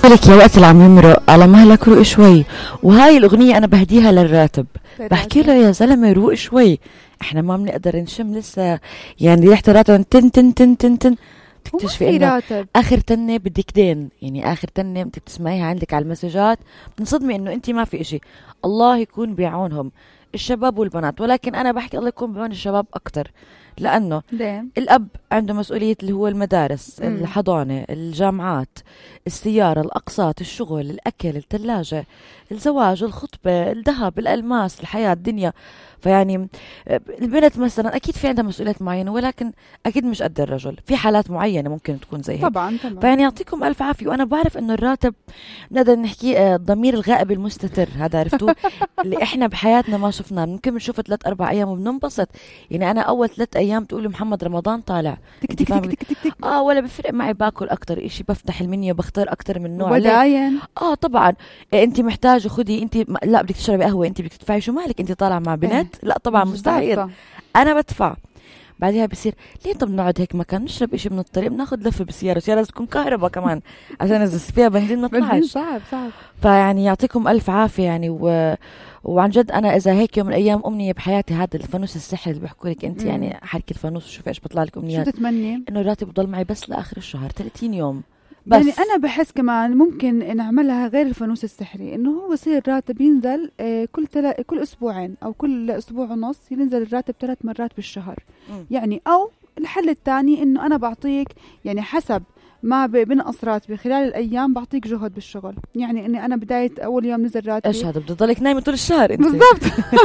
لك يا وقت اللي عم يمرق على مهلك روق شوي. وهاي الأغنية أنا بهديها للراتب، بحكي له يا زلمة روق شوي، احنا ما بنقدر نشم لسه يعني ريحة الراتب تن تن تن تن تن. تكتشفي انه اخر تنة بدك دين، يعني اخر تنة انت بتسمعيها عندك على المسجات بتنصدمي انه انت ما في اشي. الله يكون بعونهم الشباب والبنات، ولكن انا بحكي الله يكون بعون الشباب اكتر، لانه الاب عنده مسؤولية اللي هو المدارس، الحضانة، الجامعات، السيارة، الاقساط، الشغل، الاكل، الثلاجة، الزواج، الخطبة، الذهب، الالماس، الحياة، الدنيا. فيعني البنت مثلا اكيد في عندها مسؤوليات معينة، ولكن اكيد مش قد الرجل في حالات معينة ممكن تكون زي هيك. طبعا. فيعني يعطيكم الف عافية. وانا بعرف انه الراتب نقدر نحكي الضمير الغائب المستتر، هذا عرفتوه اللي احنا بحياتنا ما شفناه، ممكن نشوفه 3-4 ايام وبننبسط. يعني انا اول 3 ايام تقولي محمد رمضان طالع تك تك تك تك تك تك. ولا بفرق معي، باكل اكتر اشي، بفتح المنيو بختار اكتر من نوع. وداين طبعا انت محتاجه خدي، انت لا بدك تشربي قهوه انت بدك تدفعي، شو مالك انت طالعه مع بنت؟ لا طبعا مستحيل، انا بدفع. بعدها بصير ليه طب نقعد هيك مكان نشرب اشي من الطريق، بناخذ لفه بالسياره، السياره لازم تكون كهرباء كمان عشان اذا فيها بنزين ما طلعش. صعب. فيعني يعطيكم الف عافيه يعني. وعن جد انا اذا هيك يوم من الايام امنيه بحياتي هذا الفانوس السحري اللي بحكوا لك انت، يعني حركه الفانوس وشوفي ايش بيطلع لك امنيات. شو تتمني؟ انه الراتب يضل معي بس لاخر الشهر 30 يوم بس. يعني انا بحس كمان ممكن نعملها غير الفانوس السحري، انه هو يصير الراتب ينزل كل اسبوعين او كل اسبوع ونص ينزل الراتب 3 مرات بالشهر. يعني او الحل الثاني انه انا بعطيك يعني حسب ما بنقص راتبي خلال الايام بعطيك جهد بالشغل، يعني اني انا بدايه اول يوم نزل راتبي ايش هذا بتضلك نايمه طول الشهر انت بالضبط.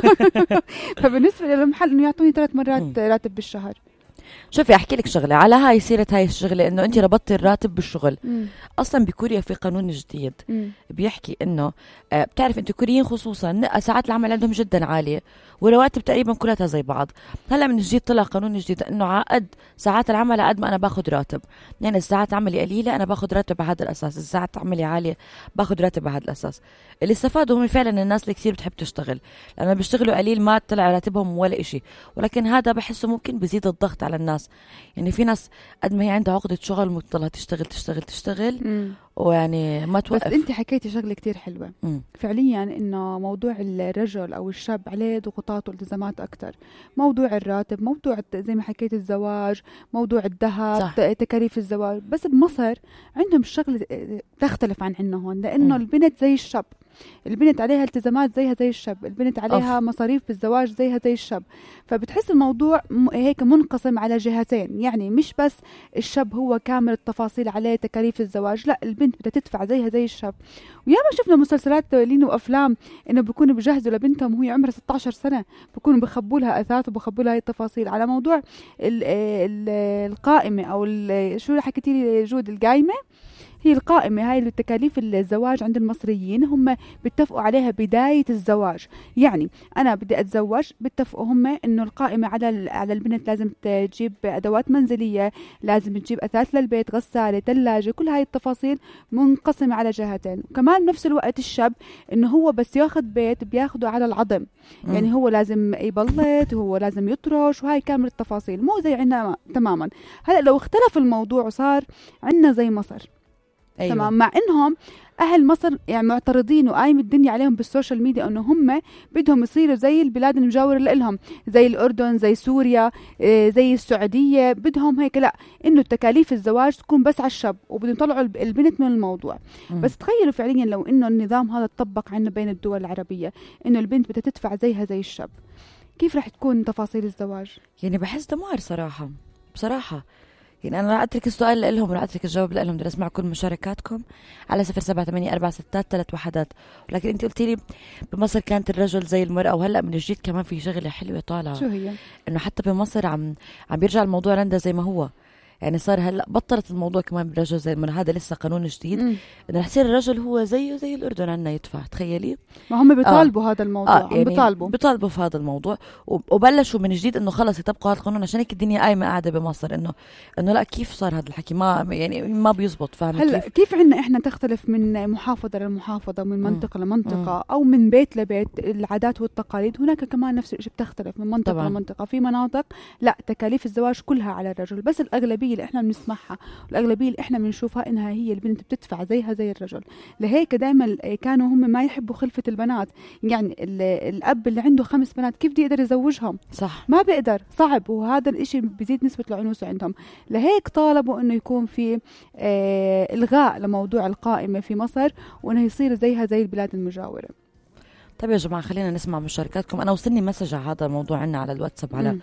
فبالنسبه للمحل انه يعطوني 3 مرات راتب بالشهر. شوفي احكي لك شغله على هاي سيره هاي الشغله، انه انت ربطتي الراتب بالشغل. اصلا بكوريا في قانون جديد بيحكي انه بتعرف انت كوريين خصوصا ساعات العمل عندهم جدا عاليه والرواتب تقريبا كلها زي بعض. هلا من جديد طلع قانون جديد انه عقد ساعات العمل قد ما انا باخذ راتب، يعني الساعات عملي قليله انا باخذ راتب على هذا الاساس، الساعات عملي عاليه باخذ راتب على هذا الاساس. اللي استفادوا هم فعلا الناس اللي كثير بتحب تشتغل، لما بيشتغلوا قليل ما طلع راتبهم ولا إشي، ولكن هذا بحسه ممكن بيزيد الضغط على الناس. يعني في ناس قد ما هي عندها عقدة شغل مضطلة تشتغل ويعني ما توقف. بس انت حكيتي شغلة كتير حلوة فعليا، انه موضوع الرجل او الشاب عليه ضغوطات والتزامات اكتر. موضوع الراتب، موضوع زي ما حكيت الزواج، موضوع الذهب، تكاليف الزواج. بس بمصر عندهم الشغلة تختلف عن عنا هون، لانه البنت زي الشاب، البنت عليها التزامات زيها زي الشاب، البنت عليها مصاريف بالزواج زيها زي الشاب. فبتحس الموضوع هيك منقسم على جهتين، يعني مش بس الشاب هو كامل التفاصيل عليه تكاليف الزواج، لا البنت بدها تدفع زيها زي الشاب. وياما شفنا مسلسلات لين وافلام انه بيكونوا بيجهزوا لبنتهم وهي عمرها 16 سنه، بيكونوا بخبوا لها اثاث وبخبوا لها هاي التفاصيل. على موضوع القائمه او شو حكيتي لي جود، القايمه هي القائمة هاي لتكاليف الزواج عند المصريين، هم بيتفقوا عليها بداية الزواج. يعني أنا بدي أتزوج بيتفقوا هم إنه القائمة على البنت لازم تجيب أدوات منزلية، لازم تجيب أثاث للبيت، غسالة، ثلاجة، كل هاي التفاصيل منقسمة على جهتين. وكمان بنفس الوقت الشاب إنه هو بس ياخد بيت بياخده على العظم، يعني هو لازم يبلط، هو لازم يطرش، وهاي كامل التفاصيل مو زي عنا تماما. هلأ لو اختلف الموضوع وصار عنا زي مصر، أيوة. تمام، مع انهم اهل مصر يعني معترضين وقايم الدنيا عليهم بالسوشيال ميديا انه هم بدهم يصيروا زي البلاد المجاوره لهم، زي الاردن، زي سوريا، زي السعوديه، بدهم هيك لا، انه تكاليف الزواج تكون بس على الشاب وبدهم يطلعوا البنت من الموضوع. بس تخيلوا فعليا لو انه النظام هذا اتطبق عندنا بين الدول العربيه، انه البنت بدها تدفع زيها زي الشاب، كيف رح تكون تفاصيل الزواج؟ يعني بحس دمار صراحه بصراحه. يعني أنا راح أترك السؤال لهم وراح أترك الجواب لهم، بدي أسمع كل مشاركاتكم على 078446 ولكن أنت قلتي لي بمصر كانت الرجل زي المرأة، وهلأ من جديد كمان في شغلة حلوة طالعة. شو هي؟ إنه حتى بمصر عم بيرجع الموضوع رندا زي ما هو، يعني صار هلا بطلت الموضوع كمان بالرجل زي المرأة، هذا لسه قانون جديد انه رح يصير الرجل هو زيه زي الاردن عنا يدفع. تخيلي ما هم بيطالبوا هذا الموضوع، يعني بيطالبوا في هذا الموضوع، وبلشوا من جديد انه خلص يطبقوا هذا القانون. عشان هيك الدنيا قايمه قاعده بمصر انه لا كيف صار هذا الحكي، ما يعني ما بيزبط. فاهمه هلا كيف عندنا احنا تختلف من محافظه لمحافظه، من منطقه لمنطقه، او من بيت لبيت. العادات والتقاليد هناك كمان نفس الشيء بتختلف من منطقه طبعا. لمنطقه. في مناطق لا تكاليف الزواج كلها على الرجل، بس الاغلبيه الأغلبية اللي إحنا بنسمعها والأغلبية اللي إحنا بنشوفها إنها هي البنت بتدفع زيها زي الرجل. لهيك دائما كانوا هم ما يحبوا خلفة البنات. يعني الأب اللي عنده 5 بنات كيف بده يقدر يزوجهم؟ صح، ما بيقدر، صعب، وهذا الإشي بيزيد نسبة العنوسة عندهم. لهيك طالبوا إنه يكون في إلغاء لموضوع القائمة في مصر، وإنه يصير زيها زي البلاد المجاورة. طيب يا جماعة خلينا نسمع مشاركاتكم. أنا وصلني مسج على هذا الموضوع عنا على الواتساب على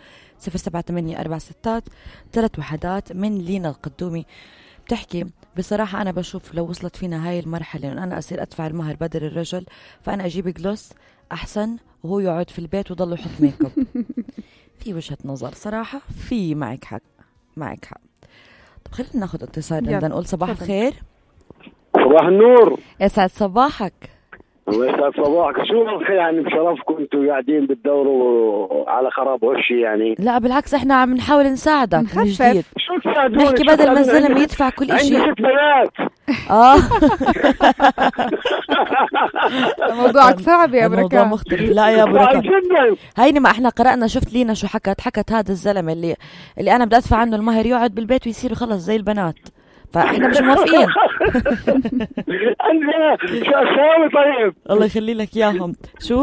078463 من لينا القدومي. بتحكي بصراحة أنا بشوف لو وصلت فينا هاي المرحلة إن أنا أصير أدفع المهر بدل الرجل، فأنا أجيب جلوس أحسن وهو يقعد في البيت وضل يحط ميك اب. في وجهة نظر صراحة، في معك حق، معك حق. طب خلينا ناخذ اتصال، بدنا نقول صباح الخير. صباح النور، يسعد صباحك. الله يسعد صباحك. شو الخير يعني بشرفكم انتم قاعدين بتدوروا على خراب وشي يعني؟ لا بالعكس احنا عم نحاول نساعدك من جديد. شو تساعدوني؟ نحكي بدل ما الزلمه يدفع كل شيء. عندي 6 بنات. موضوعك صعب يا بركان. الموضوع مختلف. لا يا بركان، هيني ما احنا قرأنا، شفت لينا شو حكت هذا الزلمه اللي انا بدي ادفع عنه المهر يقعد بالبيت ويصير خلص زي البنات، فاحنا مش موافقين. عندنا شو اسوي طيب؟ الله يخلي لك اياهم. شو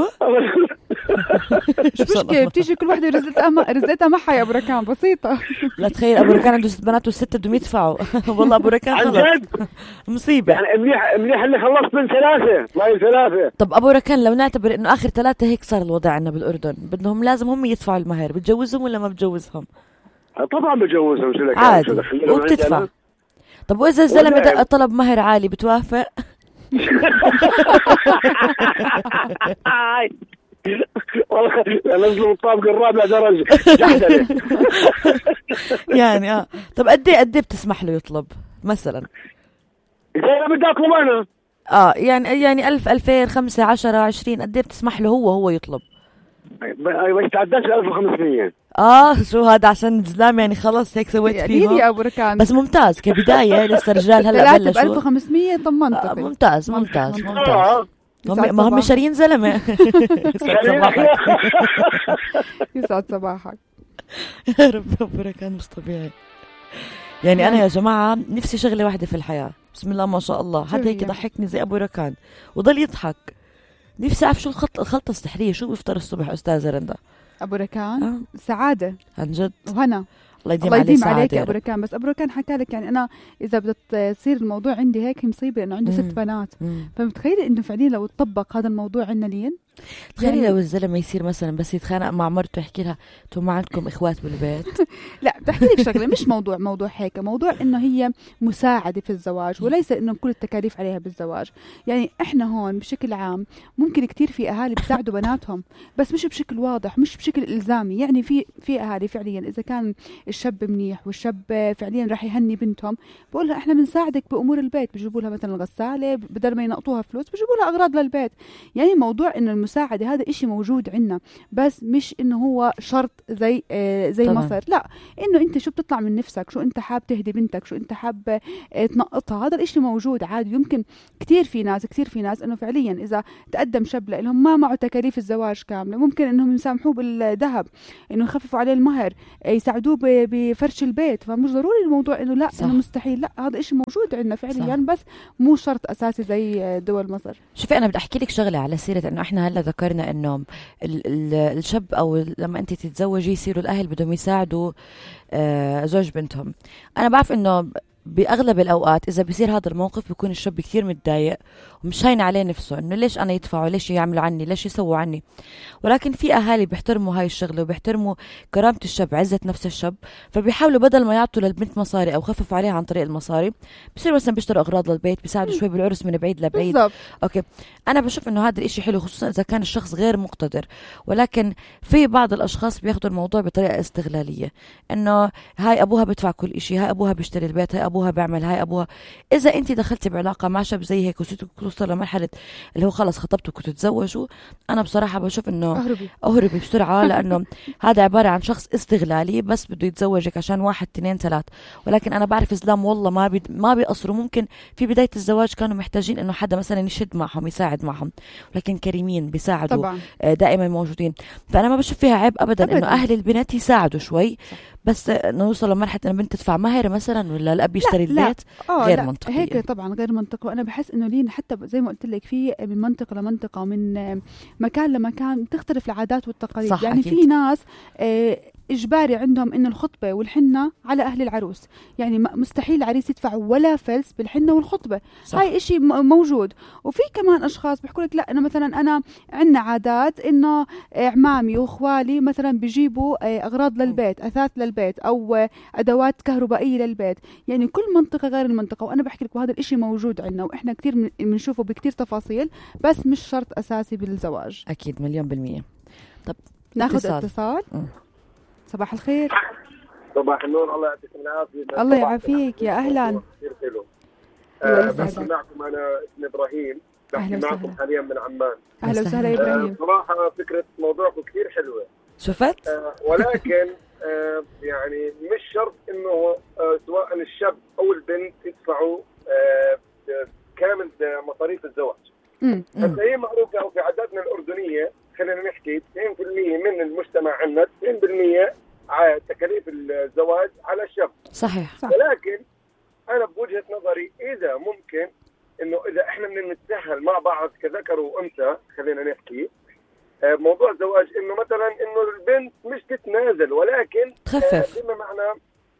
مش مشكلة، بتيجي كل وحده رزقتها معها يا بركان، بسيطة. لا تخيل ابو ركان عنده 6 بنات و6 بدهم يدفعوا. والله ابو ركان خلص مصيبة. يعني منيح اللي خلصت من 3 ما 3. طب ابو ركان لو نعتبر انه اخر 3 هيك صار الوضع عندنا بالاردن، بدهم لازم هم يدفعوا المهر، بتجوزهم ولا ما بتجوزهم؟ طبعا بجوزهم، شو لك عادي وبتدفع. طب واذا الزلمه طلب مهر عالي بتوافق؟ والله نزلوا الطابق الرابع درجة. يعني طب قد ايه بتسمح له يطلب مثلا؟ اذا انا بدي اطلب انا يعني 1000 2000 5 10 20 قد ايه بتسمح له هو يطلب؟ ما يتعداش 1500. شو هذا عشان الزلام يعني خلص هيك سويت فيهم يا ابو ركان. بس ممتاز كبداية. لسه رجال هلا بلشوا 1500 طمنت. ممتاز. ما هم شارين زلمة. يسعد صباحك. يا رب ابو ركان مش طبيعي. يعني انا يا جماعة نفسي شغلة واحدة في الحياة، بسم الله ما شاء الله، هذا هيك يضحكني زي ابو ركان وضل يضحك. نفسي اعرف شو الخلطة السحرية، شو بيفطر الصبح استاذة رندا؟ ابو ركان سعادة عن جد وهنا. الله يديم عليك يا ابو ركان. بس ابو ركان حكى لك يعني انا اذا بدت تصير الموضوع عندي هيك مصيبه، انه عندي 6 بنات. فمتخيله انه فعليا لو تطبق هذا الموضوع عندنا لين، تخيلي يعني لو الزلمه يصير مثلا بس يتخانق مع مرته يحكي لها انتم ما عندكم اخوات بالبيت. لا بحكي لك شغله، مش موضوع هيك، موضوع انه هي مساعده في الزواج وليس انه كل التكاليف عليها بالزواج. يعني احنا هون بشكل عام ممكن كتير في اهالي بيساعدوا بناتهم بس مش بشكل واضح، مش بشكل الزامي. يعني في اهالي فعليا اذا كان الشاب منيح والشاب فعليا راح يهني بنتهم، بقول لها احنا بنساعدك بامور البيت، بجيبوا لها مثلا غساله بدل ما ينقطوها فلوس بجيبوا لها اغراض للبيت. يعني موضوع انه المساعده هذا إشي موجود عندنا، بس مش انه هو شرط زي مصر. لا، انه انت شو بتطلع من نفسك، شو انت حاب تهدي بنتك، شو انت حاب تنقطها، هذا الإشي موجود عادي. يمكن كتير في ناس انه فعليا اذا تقدم شاب لهم ما معه تكاليف الزواج كامله، ممكن انهم يسامحوه بالذهب، انه يخففوا عليه المهر، يساعدوه بفرش البيت. فمش ضروري الموضوع انه لا انه مستحيل، لا هذا إشي موجود عندنا فعليا بس مو شرط اساسي زي دول مصر. شوفي انا بدي احكي لك شغله على سيره انه احنا هلا ذكرنا انه الشاب او لما انت تتزوجي يصيروا الاهل بدهم يساعدوا زوج بنتهم. انا بعرف انه باغلب الاوقات اذا بيصير هذا الموقف بيكون الشاب كثير متضايق ومش هين عليه نفسه، انه ليش انا يدفعوا، ليش يعملوا عني، ليش يسووا عني. ولكن في اهالي بيحترموا هاي الشغله وبيحترموا كرامه الشاب، عزه نفس الشاب، فبيحاولوا بدل ما يعطوا للبنت مصاري او خففوا عليها عن طريق المصاري بصير مثلا بيشتروا اغراض للبيت، بيساعدوا شوي بالعرس من بعيد لبعيد بالضبط. اوكي، انا بشوف انه هذا الاشي حلو خصوصا اذا كان الشخص غير مقتدر. ولكن في بعض الاشخاص بياخذوا الموضوع بطريقه استغلاليه، انه هاي ابوها بدفع كل اشي، هاي ابوها بيشتري البيت، هاي ابوها بيعمل هاي، ابوها. اذا انت دخلتي بعلاقه مع شاب زي هيك وصرتوا توصلوا لمرحله اللي هو خلص خطبتوا كنتوا تتزوجوا، انا بصراحه بشوف انه اهربي بسرعه، لانه هذا عباره عن شخص استغلالي بس بده يتزوجك عشان 1 2 3. ولكن انا بعرف اسلام والله ما بيقصروا. ممكن في بدايه الزواج كانوا محتاجين انه حدا مثلا يشد معهم يساعد معهم، لكن كريمين بيساعدوا طبعا. دائما موجودين. فانا ما بشوف فيها عيب ابدا انه اهل البنات يساعدوا شوي. صح. بس نوصل لمرحله ان البنت تدفع مهر مثلا ولا الاب يشتري البيت، غير منطقي. هيك طبعا غير منطقي. وانا بحس انه لين حتى زي ما قلت لك في من منطقه لمنطقه، من مكان لمكان تختلف العادات والتقاليد. صح يعني أكيد. في ناس إجباري عندهم إنه الخطبة والحنة على أهل العروس، يعني مستحيل العريس يدفع ولا فلس بالحنة والخطبة. صح. هاي إشي موجود. وفي كمان أشخاص بيحكوا لك لا، أنا مثلا أنا عندنا عادات إنه عمامي وإخوالي مثلا بيجيبوا أغراض للبيت، أثاث للبيت، أو أدوات كهربائية للبيت. يعني كل منطقة غير المنطقة. وأنا بحكي لك وهذا الإشي موجود عندنا، وإحنا كتير بنشوفه بكتير تفاصيل، بس مش شرط أساسي بالزواج. أكيد 100%. طب ناخذ اتصال. صباح الخير. صباح النور، الله يعطيكم العافية. الله يعافيك، يا أهلا. كثير حلو. بحكي معكم، أنا اسمي إبراهيم، بحكي معكم حاليا من عمان. أهلا وسهلا يا إبراهيم. صراحة فكرة موضوعكم كثير حلوة، شفت؟ ولكن يعني مش شرط إنه سواء الشاب أو البنت يدفعوا كامل مصاريف الزواج. بس هي معروفة في عاداتنا الأردنية، خلينا نحكي 90% من المجتمع عندنا 90% على تكاليف الزواج على الشاب. صحيح. ولكن أنا بوجهة نظري إذا ممكن إنه إذا إحنا بدنا نتسهل مع بعض كذكر وأنثى، خلينا نحكي موضوع الزواج، إنه مثلا إنه البنت مش تتنازل ولكن تخفف، بما معنى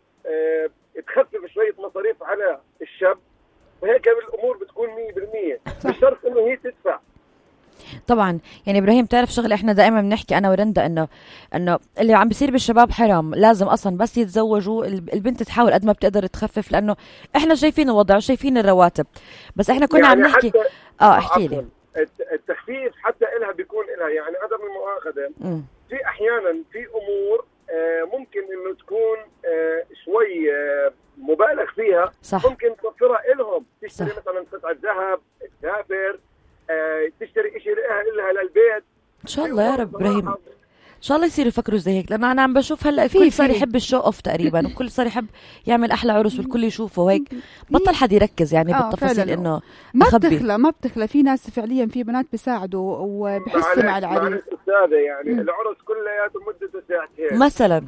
تخفف شوية مصاريف على الشاب، وهيك الأمور بتكون 100%. مش شرط إنه هي تدفع. طبعا. يعني ابراهيم تعرف شغله، احنا دائما بنحكي انا ورندا انه اللي عم بيصير بالشباب حرام. لازم اصلا بس يتزوجوا البنت تحاول قد ما بتقدر تخفف، لانه احنا شايفين الوضع وشايفين الرواتب. بس احنا كنا يعني عم نحكي احكي لي التخفيف حتى إلها بيكون إلها يعني عدم المؤاخذة. في احيانا في امور ممكن انه تكون شوي مبالغ فيها. صح. ممكن توفرها لهم، تشتري صح. مثلا قطعة ذهب، تسافر، تشتري شيء لها للبيت. ان شاء الله يا رب ابراهيم، ان شاء الله يصيروا يفكروا زي هيك، لانه انا عم بشوف هلا الكل صار يحب الشو اوف تقريبا، وكل صار يحب يعمل احلى عرس والكل يشوفه هيك، بطل حد يركز يعني بالتفاصيل. انه ما بتخلى في ناس فعليا، في بنات بيساعدوا وبحسوا مع العريس. استاذه يعني العرس كلياته مدته ساعتين مثلا،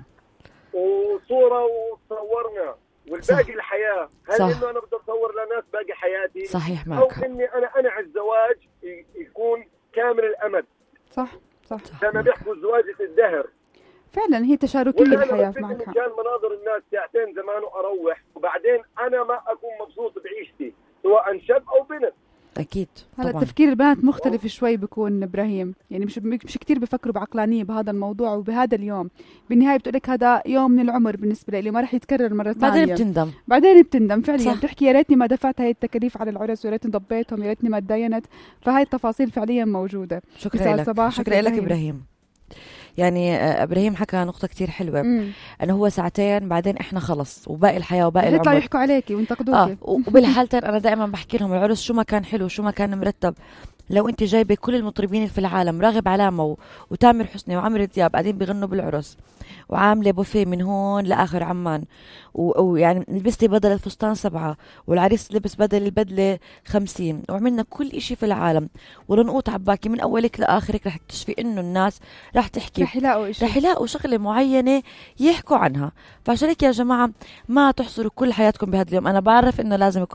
وصوره وصورنا والباقي الحياه. هل انه انا بدي اصور لناس باقي حياتي؟ صحيح معك. او اني انا على الزواج يكون كامل الامد. صح. كما بيحكوا زواجة الدهر. فعلا هي تشاركية الحياة معك. كان مناظر الناس ساعتين زمان وأروح، وبعدين أنا ما أكون مبسوط بعيشتي سواء شاب أو بنت. أكيد. هلا تفكير البنات مختلف شوي بيكون إبراهيم، يعني مش كتير بفكروا بعقلانية بهذا الموضوع وبهذا اليوم. بالنهاية بتقولك هذا يوم من العمر بالنسبة لي، ما رح يتكرر مرة ثانية. بعدين بتندم فعليا. بتحكي يا ريتني ما دفعت هاي التكاليف على العرس، ويا ريتني ضبيتهم، يا ريتني ما تدينت. فهاي التفاصيل فعليا موجودة. شكرا لك إبراهيم. يعني إبراهيم حكى نقطة كتير حلوة، أنه هو ساعتين بعدين إحنا خلص وباقي الحياة وباقي العمر يطلعوا يحكوا عليكي وينتقدوكي. وبالحالتين أنا دائما بحكي لهم العرس شو ما كان حلو شو ما كان مرتب، لو أنت جايبة كل المطربين في العالم، راغب علامة وتامر حسني وعمرو دياب قاعدين بيغنوا بالعرس، وعاملة بوفيه من هون لآخر عمان، ويعني لبستي بدل الفستان 7 والعريس لبس بدل البدلة 50، وعملنا كل إشي في العالم، ولنقوط عباكي من أولك لآخرك، رح تكتشفي إنه الناس رح تحكي، رح يلاقوا شغلة معينة يحكوا عنها. فعشان هيك يا جماعة ما تحصروا كل حياتكم بهذا اليوم. أنا بعرف إنه لازم